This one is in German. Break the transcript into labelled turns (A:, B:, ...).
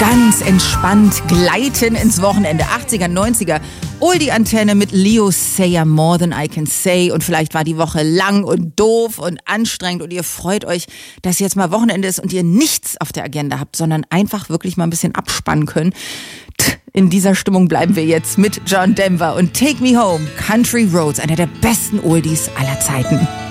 A: ganz entspannt gleiten ins Wochenende. 80er, 90er. Oldie-Antenne mit Leo Sayer, More Than I Can Say. Und vielleicht war die Woche lang und doof und anstrengend und ihr freut euch, dass jetzt mal Wochenende ist und ihr nichts auf der Agenda habt, sondern einfach wirklich mal ein bisschen abspannen können. In dieser Stimmung bleiben wir jetzt mit John Denver und Take Me Home, Country Roads, einer der besten Oldies aller Zeiten.